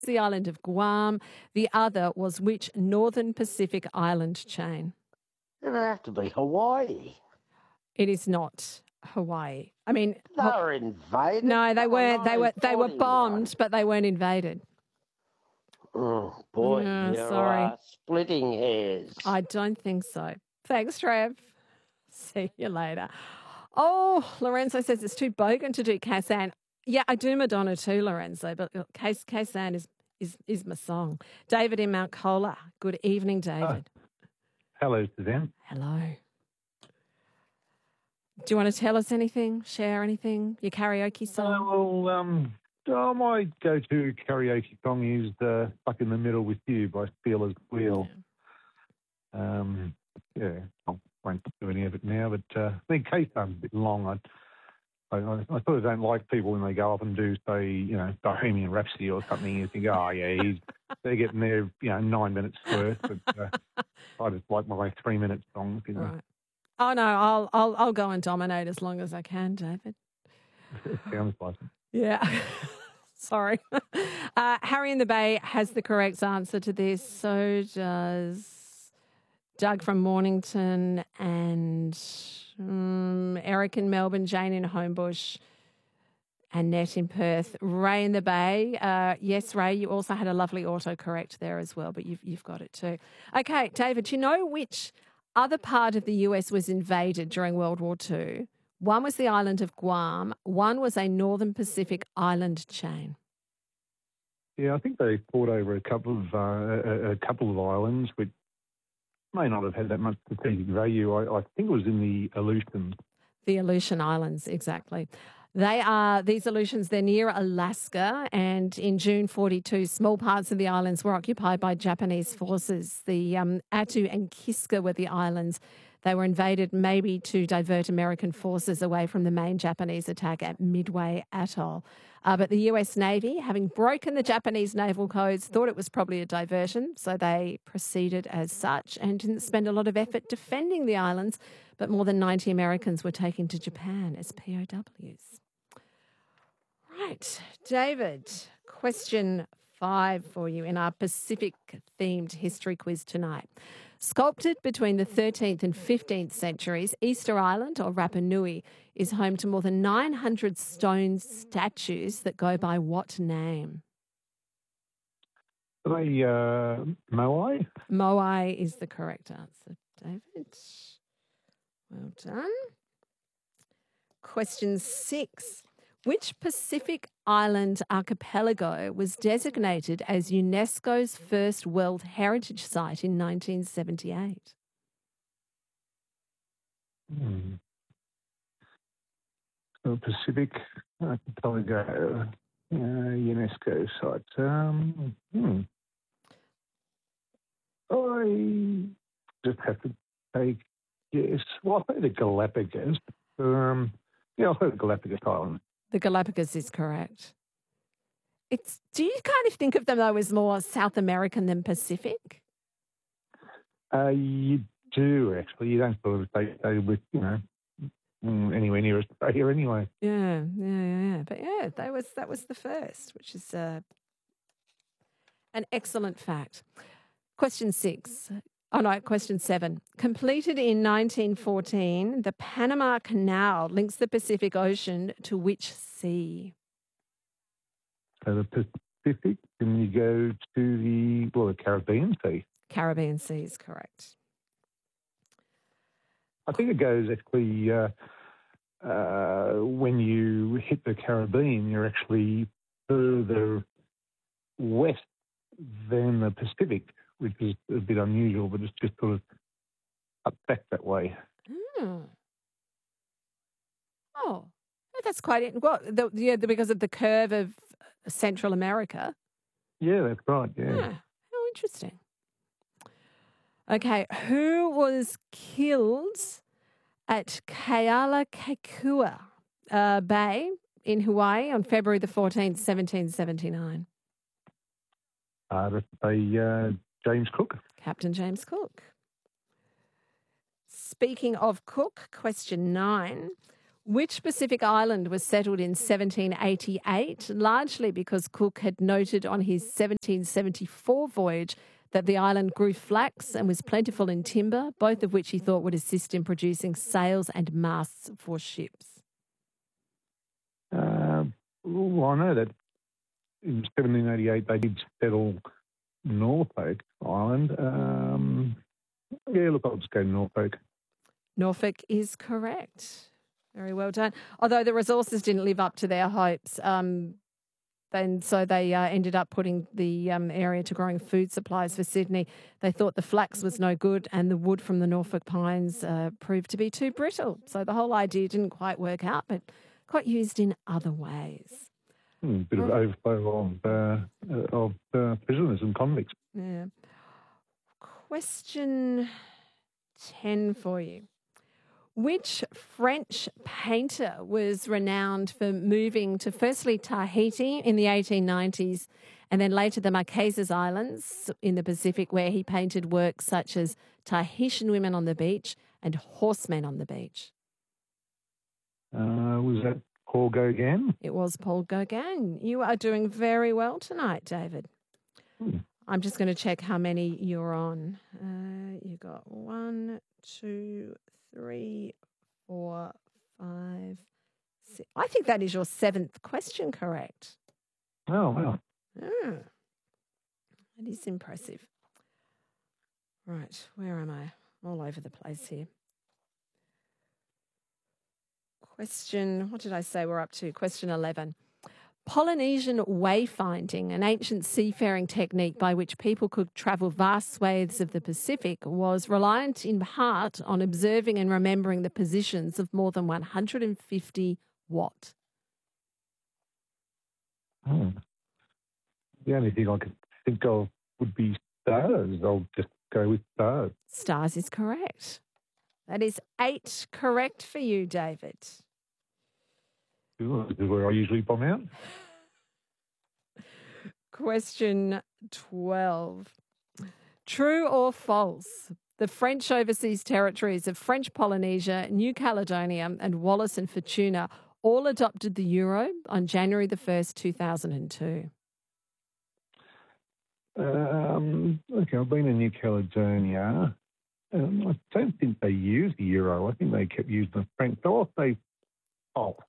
The island of Guam. The other was which Northern Pacific island chain? It'd have to be Hawaii. It is not Hawaii. I mean, They were invaded. no, they Come on, weren't. They were 1941. bombed, but they weren't invaded. Oh, boy, Yeah, you're sorry. splitting hairs. I don't think so. Thanks, Trev. See you later. Oh, Lorenzo says it's too bogan to do Kazan. Yeah, I do Madonna too, Lorenzo, but Kazan is my song. David in Mount Cola. Good evening, David. Hello, Suzanne. Hello. Do you want to tell us anything? Share anything? Your karaoke song? My go-to karaoke song is "Stuck in the Middle with You" by Steelers Wheel. I won't do any of it now, but I think Kazan's a bit long. I sort of don't like people when they go up and do, say, Bohemian Rhapsody or something. You think, they're getting their, 9 minutes worth. But I just like my 3-minute songs. Right. Oh no, I'll go and dominate as long as I can, David. It sounds like it. Yeah. Sorry. Harry in the Bay has the correct answer to this. So does Doug from Mornington and Eric in Melbourne, Jane in Homebush, Annette in Perth, Ray in the Bay. Yes, Ray, you also had a lovely autocorrect there as well, but you've got it too. Okay, David, do you know which other part of the US was invaded during World War II? One was the island of Guam. One was a Northern Pacific island chain. Yeah, I think they fought over a couple of islands, which may not have had that much strategic value. I think it was in the Aleutians. The Aleutian Islands, exactly. These Aleutians, they're near Alaska, and in June 1942, small parts of the islands were occupied by Japanese forces. The Attu and Kiska were the islands. They were invaded maybe to divert American forces away from the main Japanese attack at Midway Atoll. But the US Navy, having broken the Japanese naval codes, thought it was probably a diversion, so they proceeded as such and didn't spend a lot of effort defending the islands, but more than 90 Americans were taken to Japan as POWs. Right, David, question 5 for you in our Pacific-themed history quiz tonight. Sculpted between the 13th and 15th centuries, Easter Island, or Rapa Nui, is home to more than 900 stone statues that go by what name? Are they Moai? Moai is the correct answer, David. Well done. Question 6. Which Pacific island archipelago was designated as UNESCO's first World Heritage Site in 1978? So Pacific archipelago, UNESCO site. I just have to take yes. Well, I heard the Galapagos. I've heard Galapagos Island. The Galapagos is correct. Do you kind of think of them, though, as more South American than Pacific? You do, actually. You don't sort of stay with, anywhere near Australia anyway. Yeah. But yeah, that was the first, which is an excellent fact. Question 7. Completed in 1914, the Panama Canal links the Pacific Ocean to which sea? So the Pacific, then you go to the Caribbean Sea. Caribbean Sea is correct. I think it goes actually, when you hit the Caribbean, you're actually further west than the Pacific, which is a bit unusual, but it's just sort of up back that way. Oh, that's quite because of the curve of Central America. Yeah, that's right, yeah. How interesting. Okay, who was killed at Kealakekua Bay in Hawaii on February the 14th, 1779? James Cook. Captain James Cook. Speaking of Cook, question 9. Which Pacific island was settled in 1788, largely because Cook had noted on his 1774 voyage that the island grew flax and was plentiful in timber, both of which he thought would assist in producing sails and masts for ships? Well, I know that in 1788 they did settle Norfolk Island. Look, I'll just go Norfolk. Norfolk is correct. Very well done. Although the resources didn't live up to their hopes, so they ended up putting the area to growing food supplies for Sydney. They thought the flax was no good and the wood from the Norfolk pines proved to be too brittle. So the whole idea didn't quite work out, but got used in other ways. Bit of overflow of prisoners and convicts. Yeah. Question 10 for you. Which French painter was renowned for moving to firstly Tahiti in the 1890s and then later the Marquesas Islands in the Pacific, where he painted works such as Tahitian Women on the Beach and Horsemen on the Beach? Was that Paul Gauguin? It was Paul Gauguin. You are doing very well tonight, David. I'm just going to check how many you're on. You got 1, 2, 3, 4, 5, 6. I think that is your 7th question correct. Oh, wow. That is impressive. Right, where am I? All over the place here. What did I say we're up to? Question 11. Polynesian wayfinding, an ancient seafaring technique by which people could travel vast swathes of the Pacific, was reliant in part on observing and remembering the positions of more than 150 what? The only thing I could think of would be stars. I'll just go with stars. Stars is correct. That is 8 correct for you, David. This is where I usually bomb out. Question 12. True or false? The French overseas territories of French Polynesia, New Caledonia and Wallis and Futuna all adopted the euro on January the 1st, 2002. Okay, I've been in New Caledonia. I don't think they used the euro. I think they kept using the franc. So I'll say false.